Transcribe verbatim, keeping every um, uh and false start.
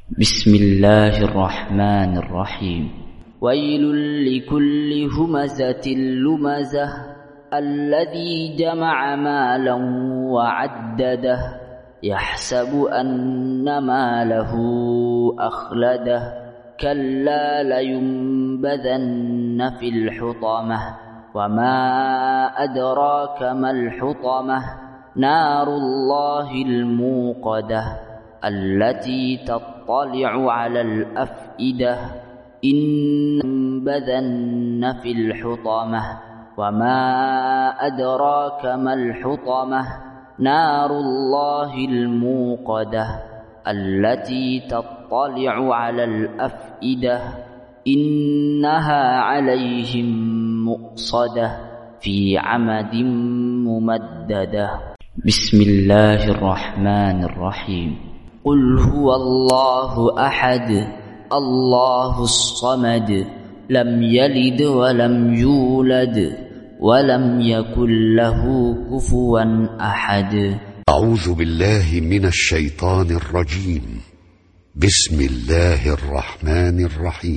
بسم الله الرحمن الرحيم. ويل لكل همزة لمزة الذي جمع مالا وعدده يحسب أن ماله أخلده كلا لينبذن في الحطمة وما أدراك ما الحطمة نار الله الموقدة التي تطلع على الأفئدة إنبذن في الحطمة وما أدراك ما الحطمة نار الله الموقدة التي تطلع على الأفئدة إنها عليهم مؤصدة في عمد ممددة. بسم الله الرحمن الرحيم. قل هو الله أحد الله الصمد لم يلد ولم يولد ولم يكن له كفوا أحد. أعوذ بالله من الشيطان الرجيم. بسم الله الرحمن الرحيم.